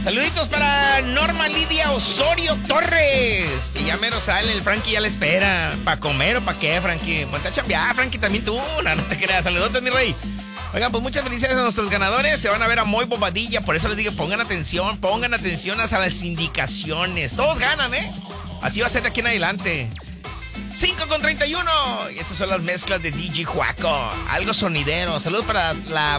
Saluditos para Norma Lidia Osorio Torres, que ya mero sale, el Frankie ya le espera. ¿Para comer o para qué, Frankie? Ponte a chambear, Frankie, también tú. No te creas. Saludos, mi rey. Oigan, pues muchas felicidades a nuestros ganadores. Se van a ver a Moy Bobadilla. Por eso les digo, pongan atención a las indicaciones. Todos ganan, ¿eh? Así va a ser de aquí en adelante. 5:31. Y estas son las mezclas de DJ Juaco. Algo sonidero. Saludos para la